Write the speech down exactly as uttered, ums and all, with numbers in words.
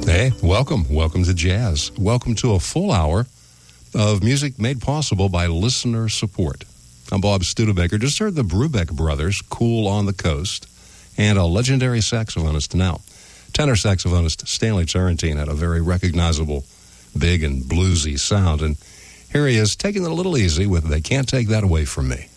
Hey, welcome. Welcome to Jazz. Welcome to a full hour of music made possible by listener support. I'm Bob Studebaker. Just heard the Brubeck Brothers, Cool on the Coast, and a legendary saxophonist now. Tenor saxophonist Stanley Turrentine had a very recognizable, big and bluesy sound, and here he is taking it a little easy with They Can't Take That Away From Me.